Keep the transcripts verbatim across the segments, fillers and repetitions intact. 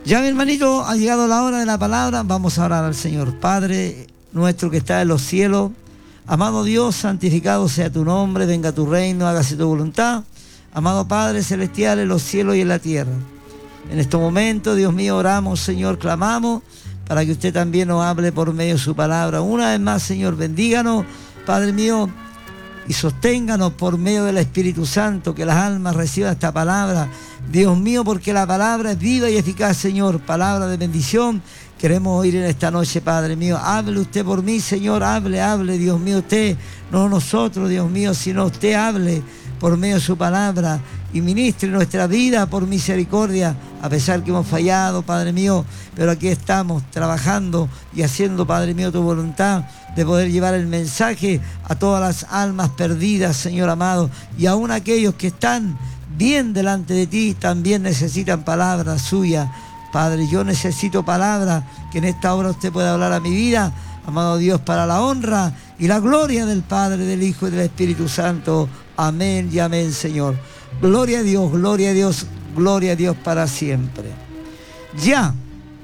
Ya, mi hermanito, ha llegado la hora de la palabra. Vamos a orar al Señor. Padre nuestro que está en los cielos, amado Dios, santificado sea tu nombre, venga tu reino, hágase tu voluntad. Amado Padre celestial en los cielos y en la tierra. En este momento, Dios mío, oramos, Señor, clamamos para que usted también nos hable por medio de su palabra. Una vez más, Señor, bendíganos, Padre mío, y sosténganos por medio del Espíritu Santo, que las almas reciban esta palabra, Dios mío, porque la palabra es viva y eficaz, Señor, palabra de bendición. Queremos oír en esta noche, Padre mío, hable usted por mí, Señor, hable, hable, Dios mío, usted, no nosotros, Dios mío, sino usted hable por medio de su palabra y ministre nuestra vida por misericordia, a pesar que hemos fallado, Padre mío, pero aquí estamos trabajando y haciendo, Padre mío, tu voluntad de poder llevar el mensaje a todas las almas perdidas, Señor amado, y aún aquellos que están bien delante de ti también necesitan palabras suyas. Padre, yo necesito palabras, que en esta hora usted pueda hablar a mi vida, amado Dios, para la honra y la gloria del Padre, del Hijo y del Espíritu Santo. Amén y amén, Señor. Gloria a Dios, gloria a Dios, gloria a Dios para siempre. Ya.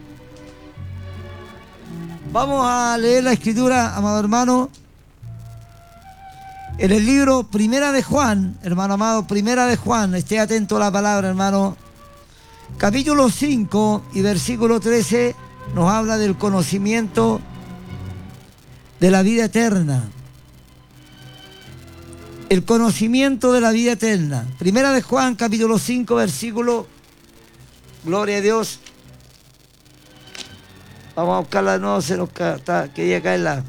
Vamos a leer la escritura, amado hermano, en el libro Primera de Juan, hermano amado, Primera de Juan, esté atento a la palabra, hermano. Capítulo cinco y versículo trece nos habla del conocimiento de la vida eterna. El conocimiento de la vida eterna. Primera de Juan, capítulo cinco, versículo, gloria a Dios. Vamos a buscarla de nuevo, se nos está, quería caerla.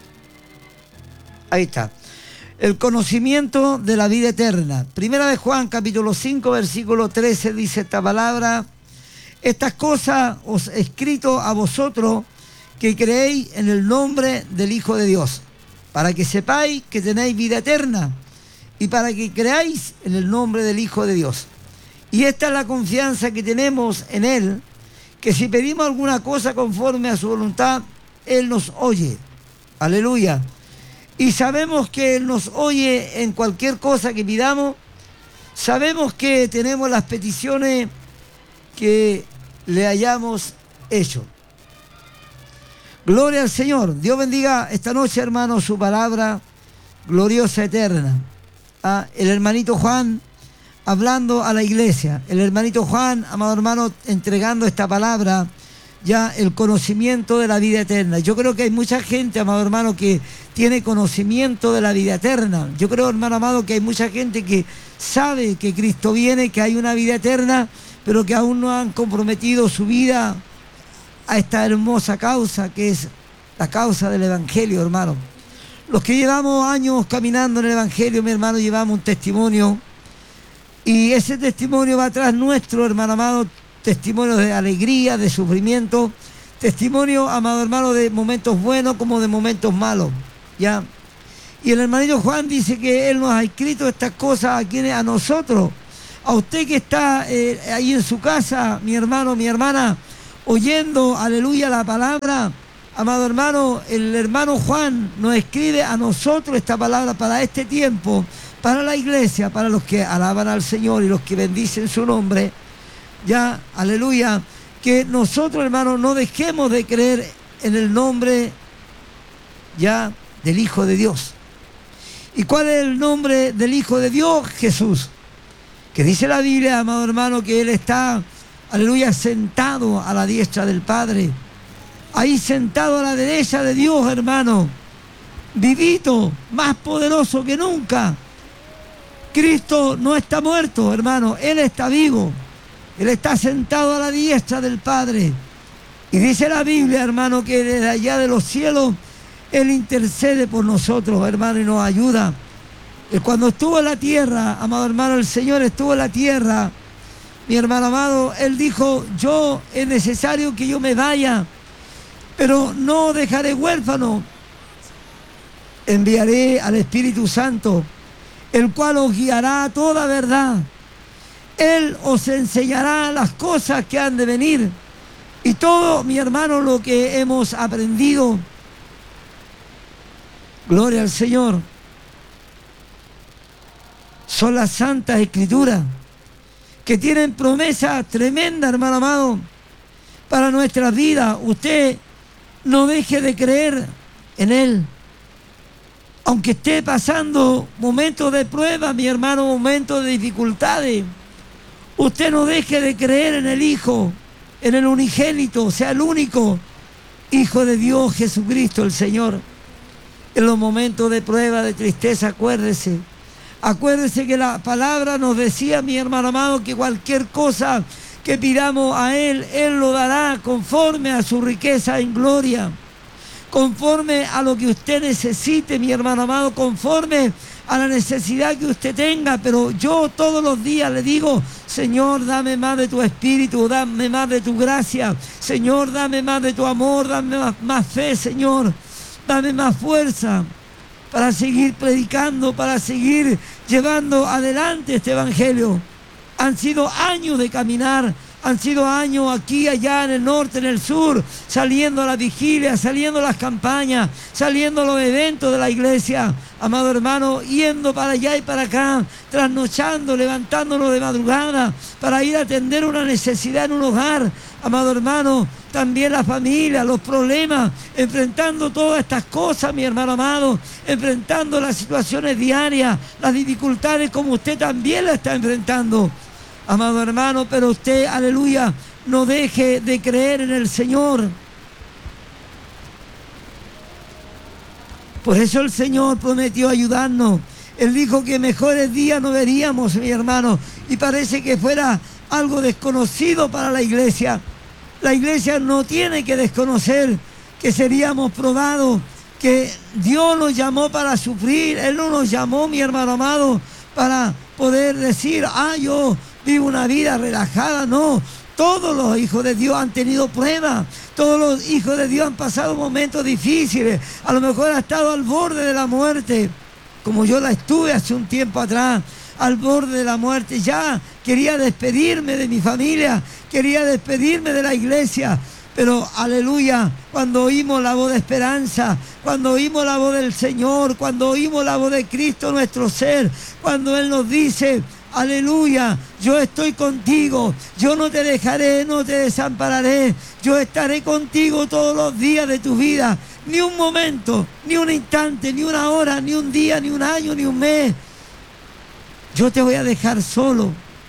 Ahí está. El conocimiento de la vida eterna. Primera de Juan, capítulo cinco, versículo trece, dice esta palabra: estas cosas os he escrito a vosotros que creéis en el nombre del Hijo de Dios, para que sepáis que tenéis vida eterna, y para que creáis en el nombre del Hijo de Dios. Y esta es la confianza que tenemos en Él, que si pedimos alguna cosa conforme a su voluntad, Él nos oye. Aleluya. Y sabemos que Él nos oye en cualquier cosa que pidamos. Sabemos que tenemos las peticiones que le hayamos hecho. Gloria al Señor. Dios bendiga esta noche, hermano, su palabra gloriosa, eterna. Ah, el hermanito Juan hablando a la iglesia. El hermanito Juan, amado hermano, entregando esta palabra, ya el conocimiento de la vida eterna. Yo creo que hay mucha gente, amado hermano, que tiene conocimiento de la vida eterna. Yo creo, hermano amado, que hay mucha gente que sabe que Cristo viene, que hay una vida eterna, pero que aún no han comprometido su vida a esta hermosa causa que es la causa del Evangelio, hermano. Los que llevamos años caminando en el Evangelio, mi hermano, llevamos un testimonio, y ese testimonio va atrás nuestro, hermano amado, testimonio de alegría, de sufrimiento, testimonio, amado hermano, de momentos buenos como de momentos malos, ¿ya? Y el hermanito Juan dice que él nos ha escrito estas cosas a quienes, a nosotros, a usted que está eh, ahí en su casa, mi hermano, mi hermana, oyendo, aleluya, la palabra. Amado hermano, el hermano Juan nos escribe a nosotros esta palabra para este tiempo, para la iglesia, para los que alaban al Señor y los que bendicen su nombre. Ya, aleluya, que nosotros, hermanos, no dejemos de creer en el nombre ya del Hijo de Dios. ¿Y cuál es el nombre del Hijo de Dios? Jesús. Que dice la Biblia, amado hermano, que Él está, aleluya, sentado a la diestra del Padre. Ahí sentado a la derecha de Dios, hermano, vivito, más poderoso que nunca. Cristo no está muerto, hermano, Él está vivo. Él está sentado a la diestra del Padre. Y dice la Biblia, hermano, que desde allá de los cielos, Él intercede por nosotros, hermano, y nos ayuda. Y cuando estuvo en la tierra, amado hermano, el Señor estuvo en la tierra, mi hermano amado, Él dijo: yo, es necesario que yo me vaya, pero no dejaré huérfano. Enviaré al Espíritu Santo, el cual os guiará a toda verdad. Él os enseñará las cosas que han de venir. Y todo, mi hermano, lo que hemos aprendido, gloria al Señor, son las santas escrituras, que tienen promesa tremenda, hermano amado, para nuestra vida. Usted no deje de creer en Él. Aunque esté pasando momentos de prueba, mi hermano, momentos de dificultades, usted no deje de creer en el Hijo, en el unigénito, o sea, el único Hijo de Dios, Jesucristo el Señor. En los momentos de prueba, de tristeza, acuérdese. Acuérdese que la palabra nos decía, mi hermano amado, que cualquier cosa que pidamos a Él, Él lo dará conforme a su riqueza en gloria. Conforme a lo que usted necesite, mi hermano amado, conforme a la necesidad que usted tenga. Pero yo todos los días le digo, Señor, dame más de tu espíritu, dame más de tu gracia. Señor, dame más de tu amor, dame más, más fe, Señor. Dame más fuerza para seguir predicando, para seguir llevando adelante este evangelio. Han sido años de caminar. Han sido años aquí, allá, en el norte, en el sur, saliendo a la vigilia, saliendo a las campañas, saliendo a los eventos de la iglesia, amado hermano, yendo para allá y para acá, trasnochando, levantándonos de madrugada para ir a atender una necesidad en un hogar, amado hermano, también la familia, los problemas, enfrentando todas estas cosas, mi hermano amado, enfrentando las situaciones diarias, las dificultades como usted también la está enfrentando. Amado hermano, pero usted, aleluya, no deje de creer en el Señor. Por eso el Señor prometió ayudarnos. Él dijo que mejores días no veríamos, mi hermano. Y parece que fuera algo desconocido para la iglesia. La iglesia no tiene que desconocer que seríamos probados, que Dios nos llamó para sufrir. Él no nos llamó, mi hermano amado, para poder decir, ah, yo vivo una vida relajada. No, todos los hijos de Dios han tenido pruebas, todos los hijos de Dios han pasado momentos difíciles, a lo mejor ha estado al borde de la muerte, como yo la estuve hace un tiempo atrás, al borde de la muerte. Ya quería despedirme de mi familia, quería despedirme de la iglesia, pero aleluya, cuando oímos la voz de esperanza, cuando oímos la voz del Señor, cuando oímos la voz de Cristo nuestro ser, cuando Él nos dice, aleluya, yo estoy contigo, yo no te dejaré, no te desampararé, yo estaré contigo todos los días de tu vida. Ni un momento, ni un instante, ni una hora, ni un día, ni un año, ni un mes. Yo te voy a dejar solo.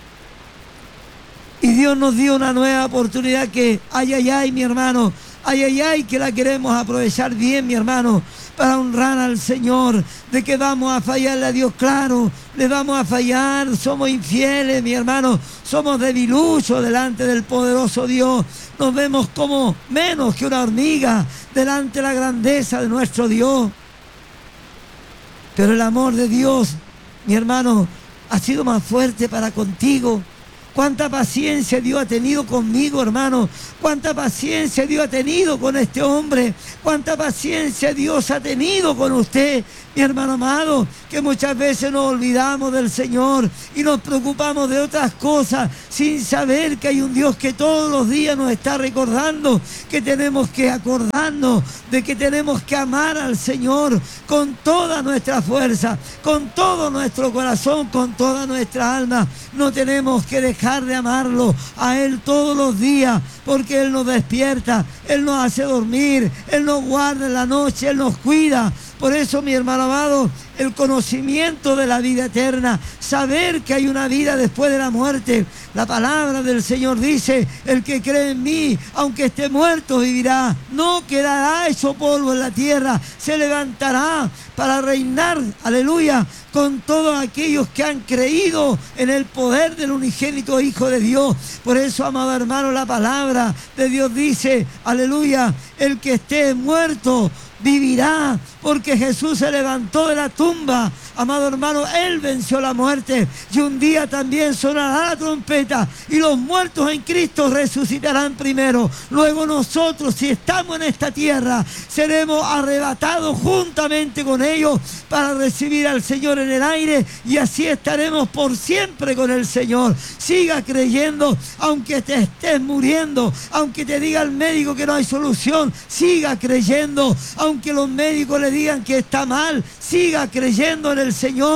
Y Dios nos dio una nueva oportunidad que, ay, ay, ay, mi hermano, ay, ay, ay, que la queremos aprovechar bien, mi hermano, para honrar al Señor. De que vamos a fallarle a Dios, claro, le vamos a fallar, somos infieles, mi hermano, somos debiluchos delante del poderoso Dios, nos vemos como menos que una hormiga delante de la grandeza de nuestro Dios. Pero el amor de Dios, mi hermano, ha sido más fuerte para contigo. Cuánta paciencia Dios ha tenido conmigo, hermano. Cuánta paciencia Dios ha tenido con este hombre. Cuánta paciencia Dios ha tenido con usted, mi hermano amado, que muchas veces nos olvidamos del Señor y nos preocupamos de otras cosas sin saber que hay un Dios que todos los días nos está recordando que tenemos que acordarnos de que tenemos que amar al Señor con toda nuestra fuerza, con todo nuestro corazón, con toda nuestra alma. No tenemos que dejar de amarlo a Él todos los días, porque Él nos despierta, Él nos hace dormir, Él nos guarda en la noche, Él nos cuida. Por eso, mi hermano amado, el conocimiento de la vida eterna, saber que hay una vida después de la muerte. La palabra del Señor dice, el que cree en mí, aunque esté muerto, vivirá. No quedará hecho polvo en la tierra, se levantará para reinar, aleluya, con todos aquellos que han creído en el poder del unigénito Hijo de Dios. Por eso, amado hermano, la palabra de Dios dice, aleluya, el que esté muerto vivirá, porque Jesús se levantó de la tumba. Amado hermano, Él venció la muerte, y un día también sonará la trompeta y los muertos en Cristo resucitarán primero. Luego nosotros, si estamos en esta tierra, seremos arrebatados juntamente con ellos para recibir al Señor en el aire, y así estaremos por siempre con el Señor. Siga creyendo, aunque te estés muriendo, aunque te diga el médico que no hay solución, siga creyendo, aunque los médicos le digan que está mal, siga creyendo en el Señor,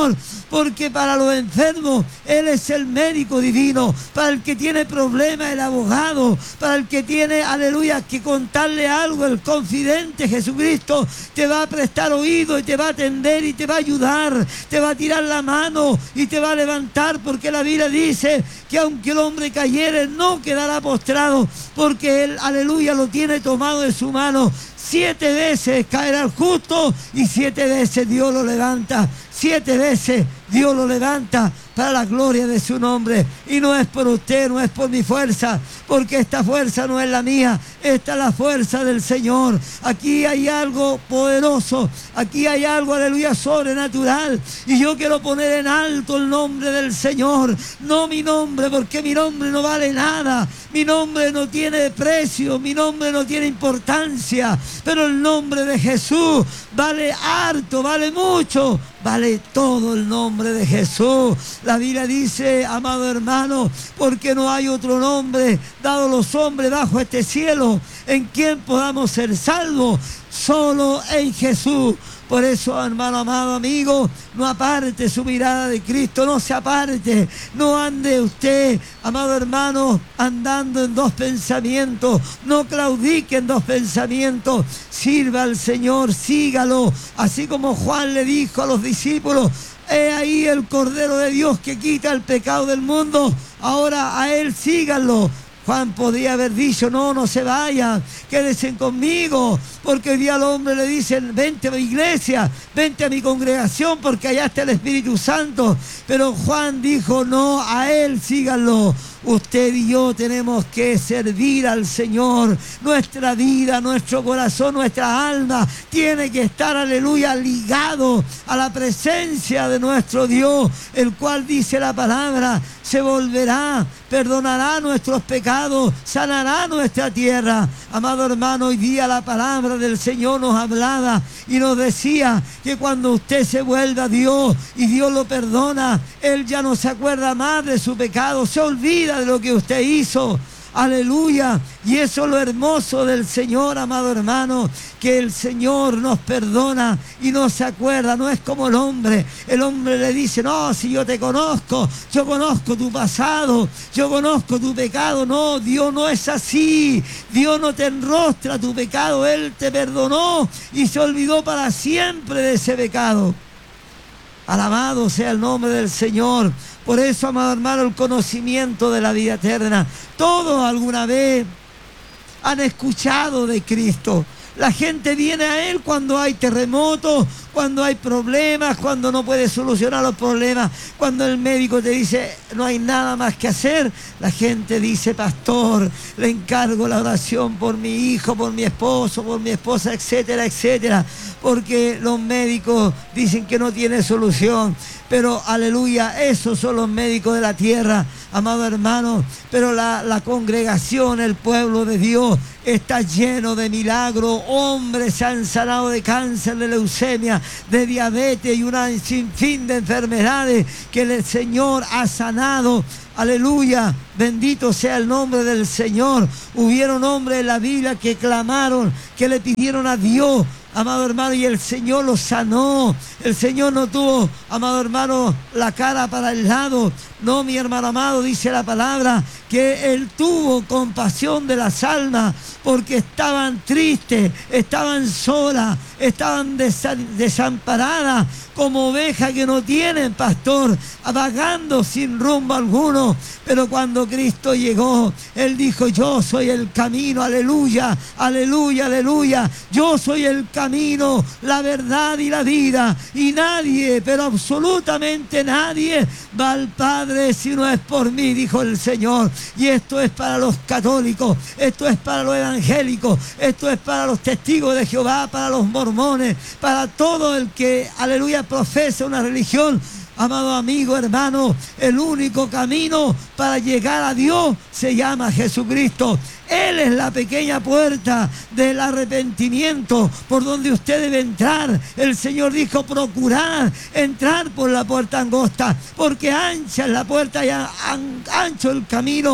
porque para los enfermos Él es el médico divino, para el que tiene problemas el abogado, para el que tiene, aleluya, que contarle algo, el confidente Jesucristo te va a prestar oído y te va a atender y te va a ayudar, te va a tirar la mano y te va a levantar, porque la Biblia dice que aunque el hombre cayere no quedará postrado, porque Él, aleluya, lo tiene tomado de su mano. Siete veces caerá el justo y siete veces Dios lo levanta. Siete veces Dios lo levanta para la gloria de su nombre. Y no es por usted, no es por mi fuerza, porque esta fuerza no es la mía, esta es la fuerza del Señor. Aquí hay algo poderoso, aquí hay algo, aleluya, sobrenatural. Y yo quiero poner en alto el nombre del Señor, no mi nombre, porque mi nombre no vale nada, mi nombre no tiene precio, mi nombre no tiene importancia, pero el nombre de Jesús vale harto, vale mucho, vale todo el nombre de Jesús. La Biblia dice, amado hermano, porque no hay otro nombre dado a los hombres bajo este cielo en quien podamos ser salvos, solo en Jesús. Por eso, hermano amado amigo, no aparte su mirada de Cristo, no se aparte, no ande usted, amado hermano, andando en dos pensamientos, no claudique en dos pensamientos, sirva al Señor, sígalo, así como Juan le dijo a los discípulos, he ahí el Cordero de Dios que quita el pecado del mundo, ahora a Él síganlo. Juan podría haber dicho, no, no se vayan, quédense conmigo, porque hoy día al hombre le dicen, vente a mi iglesia, vente a mi congregación, porque allá está el Espíritu Santo. Pero Juan dijo, no, a Él síganlo. Usted y yo tenemos que servir al Señor. Nuestra vida, nuestro corazón, nuestra alma tiene que estar, aleluya, ligado a la presencia de nuestro Dios, el cual dice la palabra, se volverá, perdonará nuestros pecados, sanará nuestra tierra. Amado hermano, hoy día la palabra del Señor nos hablaba y nos decía que cuando usted se vuelva a Dios y Dios lo perdona, Él ya no se acuerda más de su pecado, se olvida de lo que usted hizo. Aleluya. Y eso es lo hermoso del Señor, amado hermano, que el Señor nos perdona y no se acuerda. No es como el hombre. El hombre le dice, no, si yo te conozco, yo conozco tu pasado, yo conozco tu pecado. No, Dios no es así. Dios no te enrostra tu pecado. Él te perdonó y se olvidó para siempre de ese pecado. Alabado sea el nombre del Señor. Por eso, amado hermano, el conocimiento de la vida eterna. Todos alguna vez han escuchado de Cristo. La gente viene a Él cuando hay terremotos, cuando hay problemas, cuando no puede solucionar los problemas, cuando el médico te dice no hay nada más que hacer. La gente dice, pastor, le encargo la oración por mi hijo, por mi esposo, por mi esposa, etcétera, etcétera, porque los médicos dicen que no tiene solución. Pero aleluya, esos son los médicos de la tierra, amado hermano. Pero la, la congregación, el pueblo de Dios, está lleno de milagros. Hombres se han sanado de cáncer, de leucemia, de diabetes y una sinfín de enfermedades que el Señor ha sanado. Aleluya, bendito sea el nombre del Señor. Hubieron hombres en la Biblia que clamaron, que le pidieron a Dios, amado hermano, y el Señor los sanó. El Señor no tuvo, amado hermano, la cara para el lado. No, mi hermano amado, dice la palabra que Él tuvo compasión de las almas, porque estaban tristes, estaban solas, estaban desamparadas, como ovejas que no tienen pastor, vagando sin rumbo alguno. Pero cuando Cristo llegó, Él dijo, yo soy el camino, aleluya, aleluya, aleluya. Yo soy el camino, la verdad y la vida. Y nadie, pero absolutamente nadie, va al Padre si no es por mí, dijo el Señor. Y esto es para los católicos, esto es para los evangélicos, esto es para los testigos de Jehová, para los mormones, para todo el que, aleluya, profesa una religión. Amado amigo, hermano, el único camino para llegar a Dios se llama Jesucristo. Él es la pequeña puerta del arrepentimiento por donde usted debe entrar. El Señor dijo, procurad entrar por la puerta angosta, porque ancha es la puerta y ancho el camino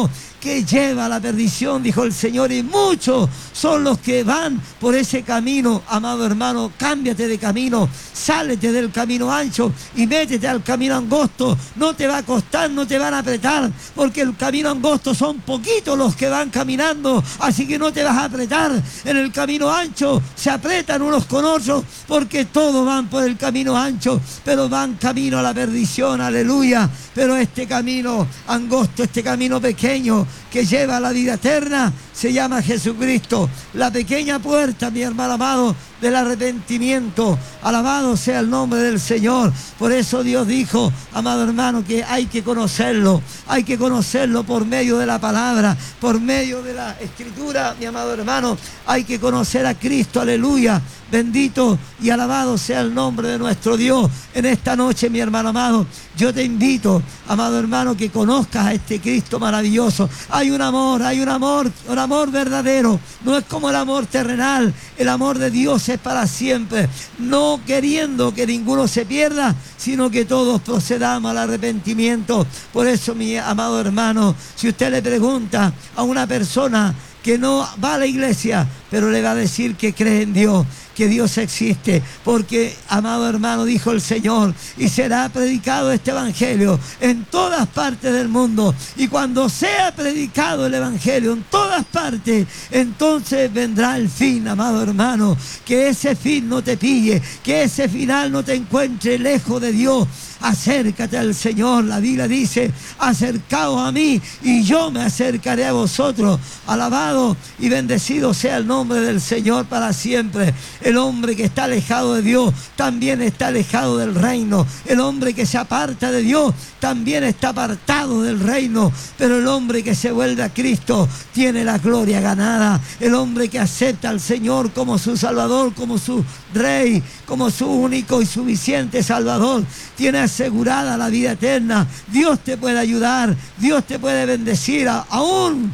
que lleva a la perdición, dijo el Señor, y muchos son los que van por ese camino. Amado hermano, cámbiate de camino, sálete del camino ancho y métete al camino angosto. No te va a costar, no te van a apretar, porque el camino angosto son poquitos los que van caminando, así que no te vas a apretar. En el camino ancho se apretan unos con otros, porque todos van por el camino ancho, pero van camino a la perdición, aleluya. Pero este camino angosto, este camino pequeño que lleva a la vida eterna, se llama Jesucristo. La pequeña puerta, mi hermano amado, del arrepentimiento. Alabado sea el nombre del Señor. Por eso Dios dijo, amado hermano, que hay que conocerlo. Hay que conocerlo por medio de la palabra, por medio de la Escritura, mi amado hermano. Hay que conocer a Cristo, aleluya. Bendito y alabado sea el nombre de nuestro Dios. En esta noche, mi hermano amado, yo te invito, amado hermano, que conozcas a este Cristo maravilloso. Hay un amor, hay un amor, un amor verdadero. No es como el amor terrenal. El amor de Dios es para siempre, no queriendo que ninguno se pierda, sino que todos procedamos al arrepentimiento. Por eso, mi amado hermano, si usted le pregunta a una persona que no va a la iglesia, pero le va a decir que cree en Dios, que Dios existe, porque, amado hermano, dijo el Señor, y será predicado este evangelio en todas partes del mundo, y cuando sea predicado el evangelio en todas partes, entonces vendrá el fin, amado hermano. Que ese fin no te pille, que ese final no te encuentre lejos de Dios. Acércate al Señor. La Biblia dice, acercaos a mí y yo me acercaré a vosotros. Alabado y bendecido sea el nombre del Señor para siempre. El hombre que está alejado de Dios también está alejado del reino. El hombre que se aparta de Dios también está apartado del reino. Pero el hombre que se vuelve a Cristo tiene la gloria ganada. El hombre que acepta al Señor como su Salvador, como su Rey, como su único y suficiente Salvador, tiene asegurada la vida eterna. Dios te puede ayudar, Dios te puede bendecir, aún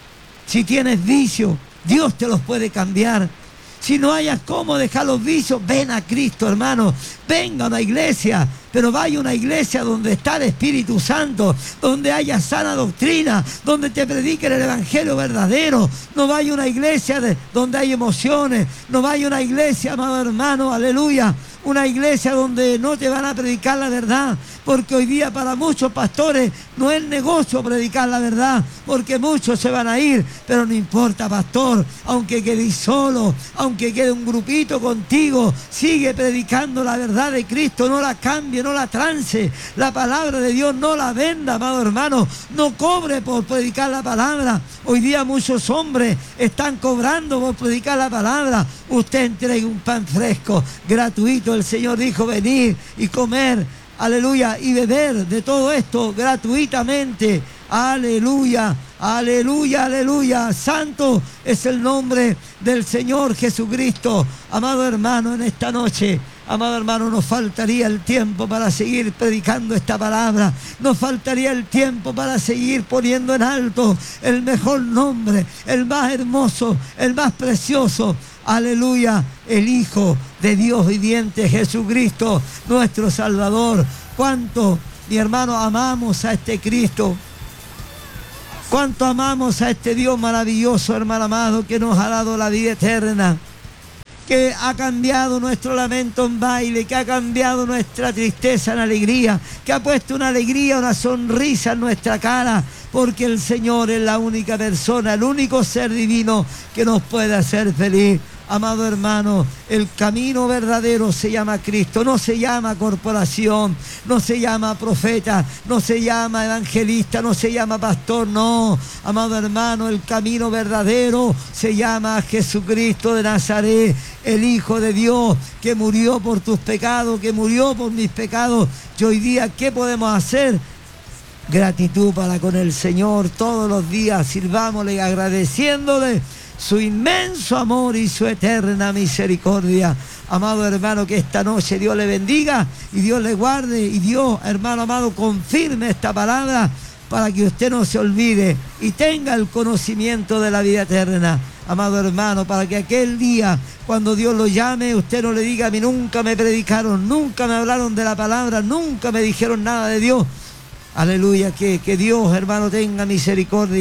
si tienes vicios, Dios te los puede cambiar. Si no hayas cómo dejar los vicios, ven a Cristo, hermano. Venga a una iglesia, pero vaya a una iglesia donde está el Espíritu Santo, donde haya sana doctrina, donde te prediquen el evangelio verdadero. No vaya a una iglesia de, donde hay emociones. No vaya a una iglesia, amado hermano, aleluya, una iglesia donde no te van a predicar la verdad, porque hoy día para muchos pastores no es negocio predicar la verdad, porque muchos se van a ir. Pero no importa, pastor, aunque quedes solo, aunque quede un grupito contigo, sigue predicando la verdad de Cristo. No la cambie, no la trance. La palabra de Dios no la venda, amado hermano. No cobre por predicar la palabra. Hoy día muchos hombres están cobrando por predicar la palabra. Usted entregue un pan fresco, gratuito. El Señor dijo, venir y comer, aleluya, y beber de todo esto gratuitamente. Aleluya, aleluya, aleluya. Santo es el nombre del Señor Jesucristo. Amado hermano, en esta noche, amado hermano, nos faltaría el tiempo para seguir predicando esta palabra. Nos faltaría el tiempo para seguir poniendo en alto el mejor nombre, el más hermoso, el más precioso. Aleluya, el Hijo de Dios viviente, Jesucristo, nuestro Salvador. Cuánto, mi hermano, amamos a este Cristo. Cuánto amamos a este Dios maravilloso, hermano amado, que nos ha dado la vida eterna, que ha cambiado nuestro lamento en baile, que ha cambiado nuestra tristeza en alegría, que ha puesto una alegría, una sonrisa en nuestra cara, porque el Señor es la única persona, el único ser divino que nos puede hacer feliz. Amado hermano, el camino verdadero se llama Cristo, no se llama corporación, no se llama profeta, no se llama evangelista, no se llama pastor, no. Amado hermano, el camino verdadero se llama Jesucristo de Nazaret, el Hijo de Dios, que murió por tus pecados, que murió por mis pecados. Y hoy día, ¿qué podemos hacer? Gratitud para con el Señor todos los días, sirvámosle agradeciéndole su inmenso amor y su eterna misericordia. Amado hermano, que esta noche Dios le bendiga y Dios le guarde, y Dios, hermano amado, confirme esta palabra para que usted no se olvide y tenga el conocimiento de la vida eterna. Amado hermano, para que aquel día, cuando Dios lo llame, usted no le diga, a mí nunca me predicaron, nunca me hablaron de la palabra, nunca me dijeron nada de Dios. Aleluya, que, que Dios, hermano, tenga misericordia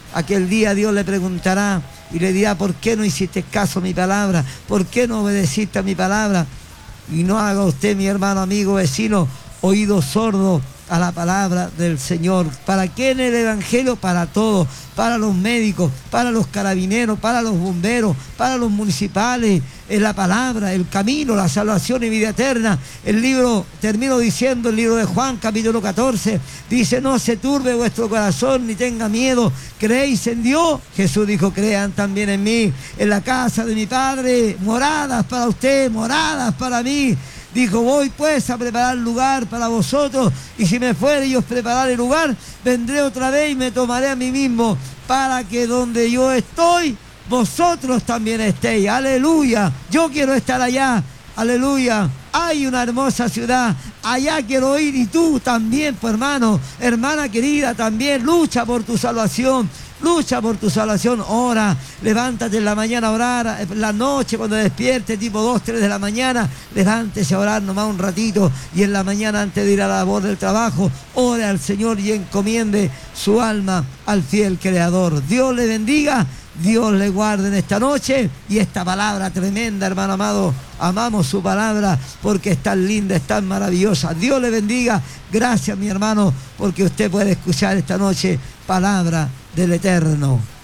Aquel día Dios le preguntará y le dirá: ¿por qué no hiciste caso a mi palabra? ¿Por qué no obedeciste a mi palabra? Y no haga usted, mi hermano, amigo, vecino, oído sordo a la palabra del Señor. ¿Para qué en el Evangelio? Para todos, para los médicos, para los carabineros, para los bomberos, para los municipales. Es la palabra, el camino, la salvación y vida eterna. El libro, termino diciendo, el libro de Juan, capítulo catorce, dice: no se turbe vuestro corazón, ni tenga miedo. ¿Creéis en Dios? Jesús dijo: crean también en mí. En la casa de mi Padre, moradas para usted, moradas para mí. Dijo: voy pues a preparar lugar para vosotros, y si me fuere y os prepararé lugar, vendré otra vez y me tomaré a mí mismo, para que donde yo estoy, vosotros también estéis. Aleluya. Yo quiero estar allá. Aleluya. Hay una hermosa ciudad. Allá quiero ir, y tú también, pues, hermano, hermana querida, también lucha por tu salvación. Lucha por tu salvación, ora, levántate en la mañana a orar, en la noche cuando despierte, tipo dos, tres de la mañana, levántese a orar nomás un ratito, y en la mañana antes de ir a la labor del trabajo, ore al Señor y encomiende su alma al fiel Creador. Dios le bendiga, Dios le guarde en esta noche, y esta palabra tremenda, hermano amado, amamos su palabra porque es tan linda, es tan maravillosa. Dios le bendiga, gracias mi hermano, porque usted puede escuchar esta noche palabra del Eterno.